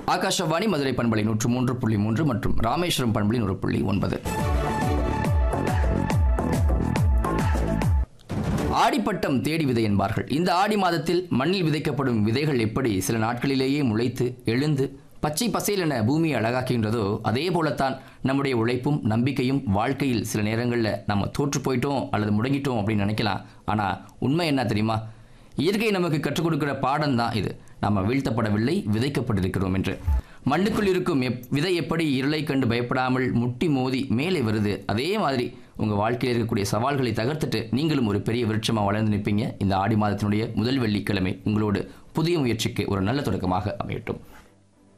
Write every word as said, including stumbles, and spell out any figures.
ஆகாஷவாணி மதுரை பண்பலை நூற்று மூன்று புள்ளி மூன்று மற்றும் ராமேஸ்வரம் பண்பலை நூறு புள்ளி ஒன்பது. ஆடிப்பட்டம் தேடி விதை என்பார்கள். இந்த ஆடி மாதத்தில் மண்ணில் விதைக்கப்படும் விதைகள் எப்படி சில நாட்களிலேயே முளைத்து எழுந்து பச்சை பசேல் என பூமியை அழகாக்குகின்றதோ அதே போலத்தான் நம்முடைய உழைப்பும் நம்பிக்கையும். வாழ்க்கையில் சில நேரங்களில் நம்ம தோற்று போயிட்டோம் அல்லது முடங்கிட்டோம் அப்படின்னு நினைக்கலாம். ஆனால் உண்மை என்ன தெரியுமா? இயற்கை நமக்கு கற்றுக் கொடுக்கிற பாடம் தான் இது. நம்ம வீழ்த்தப்படவில்லை, விதைக்கப்பட்டிருக்கிறோம் என்று. மண்ணுக்குள் இருக்கும் எப் விதை எப்படி இருளை கண்டு பயப்படாமல் முட்டி மோதி மேலே வருது, அதே மாதிரி உங்கள் வாழ்க்கையில் இருக்கக்கூடிய சவால்களை தகர்த்துட்டு நீங்களும் ஒரு பெரிய விருட்சமாக வளர்ந்து நிற்பீங்க. இந்த ஆடி மாதத்தினுடைய முதல் வெள்ளிக்கிழமை உங்களோடு புதிய முயற்சிக்கு ஒரு நல்ல தொடக்கமாக அமையட்டும்.